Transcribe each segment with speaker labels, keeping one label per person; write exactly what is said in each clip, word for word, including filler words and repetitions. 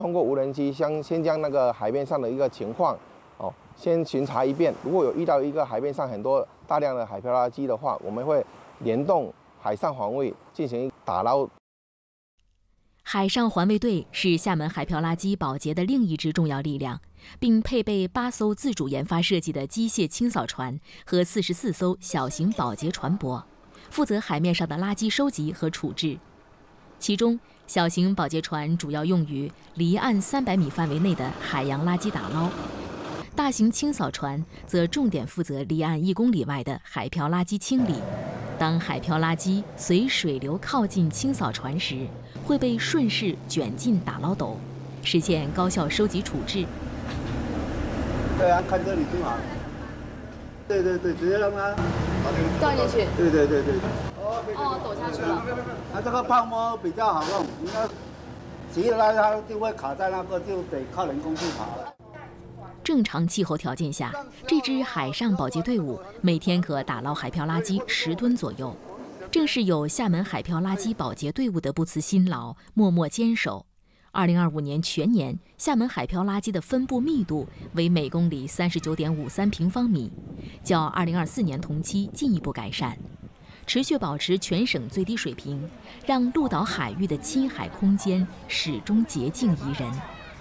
Speaker 1: 通过无人机先先将那个海面上的一个情况，哦，先巡查一遍。如果有遇到一个海面上很多大量的海漂垃圾的话，我们会联动海上环卫进行打捞。
Speaker 2: 海上环卫队是厦门海漂垃圾保洁的另一支重要力量，并配备八艘自主研发设计的机械清扫船和四十四艘小型保洁船舶，负责海面上的垃圾收集和处置。其中，小型保洁船主要用于离岸三百米范围内的海洋垃圾打捞，大型清扫船则重点负责离岸一公里外的海漂垃圾清理。当海漂垃圾随水流靠近清扫船时，会被顺势卷进打捞斗，实现高效收集处置。
Speaker 3: 对啊，看这里就好。对对对，直接让它
Speaker 4: 掉进去。
Speaker 3: 对对对对。
Speaker 4: 哦，抖下去了。
Speaker 3: 它这个泡沫比较好用，应该急了它就会卡在那个，就得靠人工去爬了。
Speaker 2: 正常气候条件下，这支海上保洁队伍每天可打捞海漂垃圾十吨左右。正是有厦门海漂垃圾保洁队伍的不辞辛劳、默默坚守，二零二五年全年厦门海漂垃圾的分布密度为每公里三十九点五三平方米，较二零二四年同期进一步改善，持续保持全省最低水平，让鹿岛海域的亲海空间始终洁净宜人。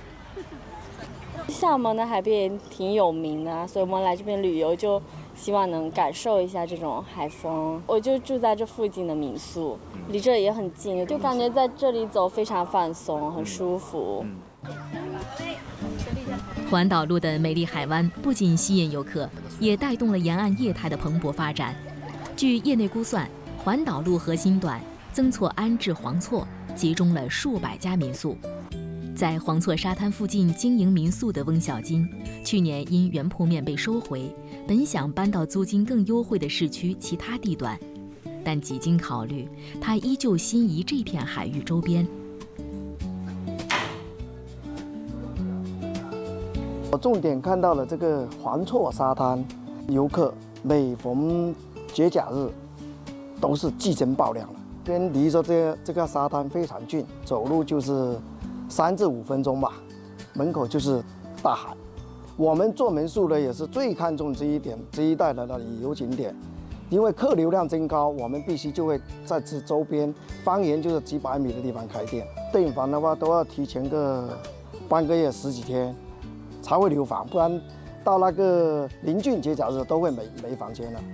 Speaker 5: 厦门的海边挺有名的，所以我们来这边旅游就希望能感受一下这种海风。我就住在这附近的民宿，离这里也很近，就感觉在这里走非常放松，很舒服。
Speaker 2: 环岛路的美丽海湾不仅吸引游客，也带动了沿岸业态的蓬勃发展。据业内估算，环岛路核心段曾厝垵至黄厝集中了数百家民宿。在黄厝沙滩附近经营民宿的翁小金，去年因原铺面被收回，本想搬到租金更优惠的市区其他地段，但几经考虑，他依旧心仪这片海域周边。
Speaker 6: 我重点看到了这个黄厝沙滩，游客每逢节假日都是激增爆量了。这边离着这个这个沙滩非常近，走路就是三至五分钟吧，门口就是大海。我们做民宿的也是最看重这一点，这一带的旅游景点，因为客流量增高，我们必须就会在这周边方圆就是几百米的地方开店。订房的话都要提前个半个月十几天才会留房，不然到那个临近节假日都会没没房间了。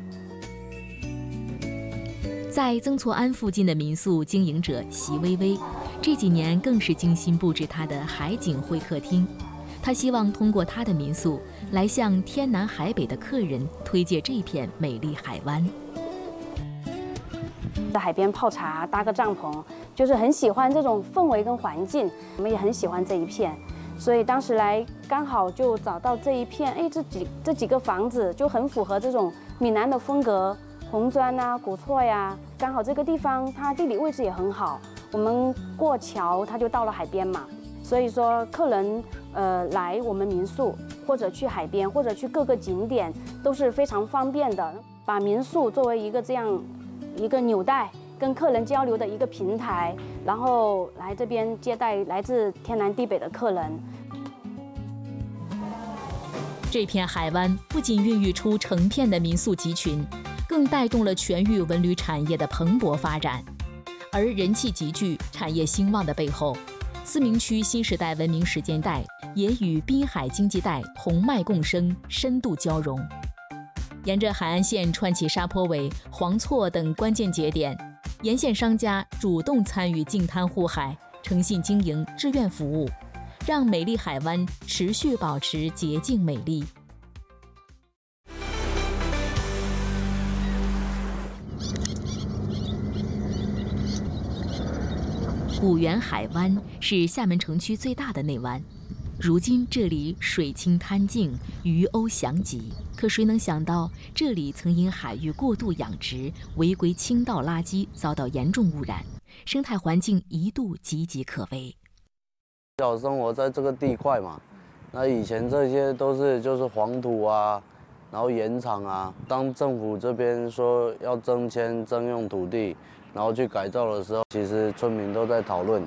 Speaker 2: 在曾厝垵附近的民宿经营者席微微，这几年更是精心布置他的海景会客厅。他希望通过他的民宿来向天南海北的客人推荐这片美丽海湾。
Speaker 7: 在海边泡茶，搭个帐篷，就是很喜欢这种氛围跟环境。我们也很喜欢这一片，所以当时来刚好就找到这一片，哎，这几这几个房子就很符合这种闽南的风格。红砖啊，古厝呀，刚好这个地方它地理位置也很好，我们过桥它就到了海边嘛，所以说客人呃来我们民宿或者去海边或者去各个景点都是非常方便的，把民宿作为一个这样一个纽带跟客人交流的一个平台，然后来这边接待来自天南地北的客人。
Speaker 2: 这片海湾不仅孕育出成片的民宿集群，更带动了全域文旅产业的蓬勃发展。而人气集聚、产业兴旺的背后，思明区新时代文明实践带也与滨海经济带同脉共生，深度交融。沿着海岸线串起沙坡尾、黄厝等关键节点，沿线商家主动参与净滩护海，诚信经营、志愿服务，让美丽海湾持续保持洁净美丽。古源海湾是厦门城区最大的内湾，如今这里水清滩净，鱼鸥翔集。可谁能想到，这里曾因海域过度养殖、违规倾倒垃圾遭到严重污染，生态环境一度岌岌可危。
Speaker 8: 小生活在这个地块嘛，那以前这些都是就是黄土啊，然后盐场啊。当政府这边说要增迁征用土地，然后去改造的时候，其实村民都在讨论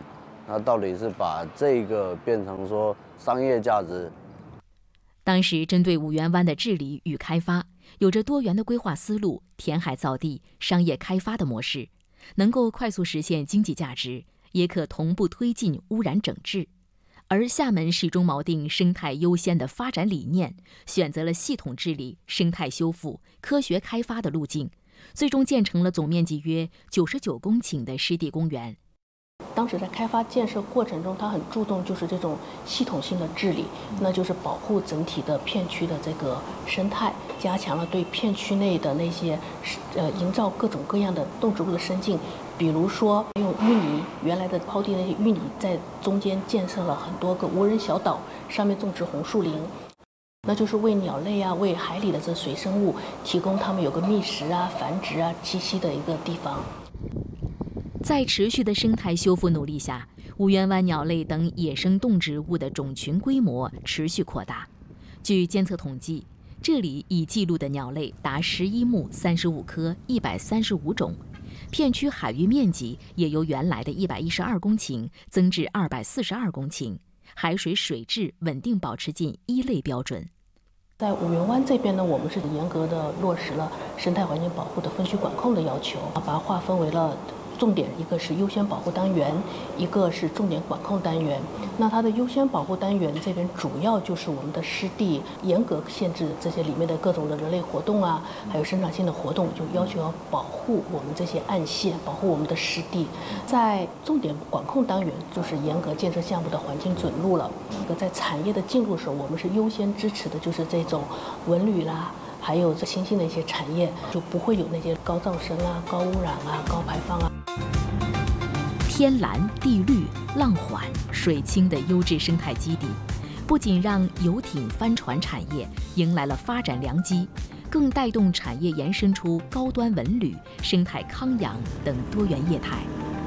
Speaker 8: 那到底是把这个变成说商业价值。
Speaker 2: 当时针对五缘湾的治理与开发，有着多元的规划思路、填海造地、商业开发的模式，能够快速实现经济价值，也可同步推进污染整治。而厦门始终锚定生态优先的发展理念，选择了系统治理、生态修复、科学开发的路径，最终建成了总面积约九十九公顷的湿地公园。
Speaker 9: 当时在开发建设过程中，它很注重就是这种系统性的治理，那就是保护整体的片区的这个生态，加强了对片区内的那些呃营造各种各样的动植物的生境，比如说用淤泥，原来的抛地那些淤泥在中间建设了很多个无人小岛，上面种植红树林，那就是为鸟类啊、为海里的这水生物提供它们有个觅食啊、繁殖啊、栖息的一个地方。
Speaker 2: 在持续的生态修复努力下，五缘湾鸟类等野生动植物的种群规模持续扩大。据监测统计，这里已记录的鸟类达十一目三十五科一百三十五种，片区海域面积也由原来的一百一十二公顷增至二百四十二公顷，海水水质稳定保持近一类标准。
Speaker 9: 在五缘湾这边呢，我们是严格的落实了生态环境保护的分区管控的要求，把它划分为了重点，一个是优先保护单元，一个是重点管控单元。那它的优先保护单元这边主要就是我们的湿地，严格限制这些里面的各种的人类活动啊，还有生产性的活动，就要求要保护我们这些岸线，保护我们的湿地。在重点管控单元，就是严格建设项目的环境准入了。一个在产业的进入时候，我们是优先支持的，就是这种文旅啦。还有这新兴的一些产业，就不会有那些高噪声啊、高污染啊、高排放啊。
Speaker 2: 天蓝地绿、浪缓水清的优质生态基地，不仅让游艇、帆船产业迎来了发展良机，更带动产业延伸出高端文旅、生态康养等多元业态。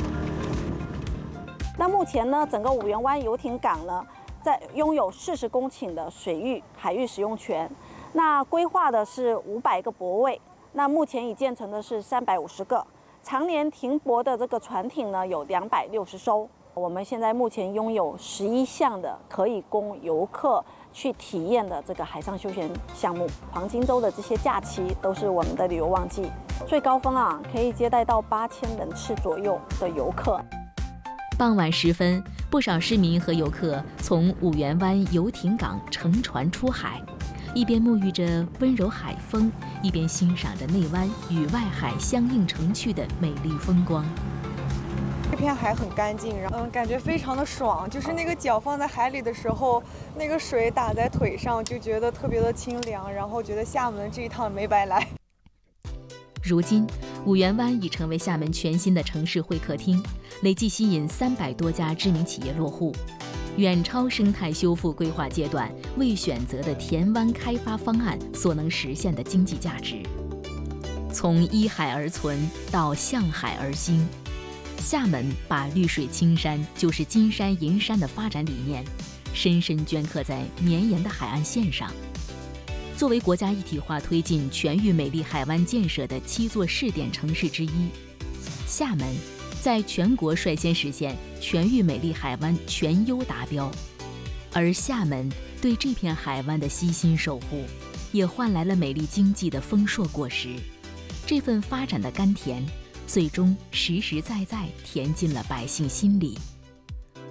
Speaker 10: 那目前呢，整个五缘湾游艇港呢，在拥有四十公顷的水域海域使用权。那规划的是五百个泊位，那目前已建成的是三百五十个，常年停泊的这个船艇呢有两百六十艘。我们现在目前拥有十一项的可以供游客去体验的这个海上休闲项目。黄金周的这些假期都是我们的旅游旺季，最高峰啊可以接待到八千人次左右的游客。
Speaker 2: 傍晚时分，不少市民和游客从五缘湾游艇港乘船出海。一边沐浴着温柔海风，一边欣赏着内湾与外海相映成趣的美丽风光。
Speaker 11: 这片海很干净，然后嗯，感觉非常的爽。就是那个脚放在海里的时候，那个水打在腿上，就觉得特别的清凉，然后觉得厦门这一趟没白来。
Speaker 2: 如今，五缘湾已成为厦门全新的城市会客厅，累计吸引三百多家知名企业落户。远超生态修复规划阶段未选择的填湾开发方案所能实现的经济价值。从依海而存到向海而兴，厦门把绿水青山就是金山银山的发展理念深深镌刻在绵延的海岸线上。作为国家一体化推进全域美丽海湾建设的七座试点城市之一，厦门在全国率先实现全域美丽海湾全优达标，而厦门对这片海湾的悉心守护，也换来了美丽经济的丰硕果实。这份发展的甘甜，最终实实在在填进了百姓心里。